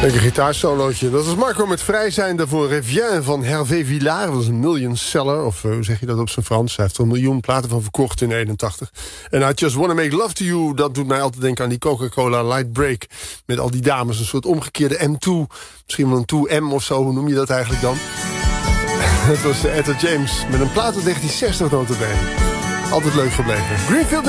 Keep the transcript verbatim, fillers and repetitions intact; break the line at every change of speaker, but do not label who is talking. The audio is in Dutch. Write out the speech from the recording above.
Lekker gitaarsolootje. Dat was Marco met Vrij zijn. Daarvoor Revien van Hervé Villard. Dat is een million seller. Of uh, hoe zeg je dat op zijn Frans? Hij heeft er een miljoen platen van verkocht in eenentachtig. En I Just Wanna Make Love To You. Dat doet mij altijd denken aan die Coca-Cola Light Break. Met al die dames. Een soort omgekeerde M twee. Misschien wel een twee M of zo. Hoe noem je dat eigenlijk dan? Dat was Etta James. Met een plaat uit negentien zestig nota bene. Altijd leuk gebleven. Greenfield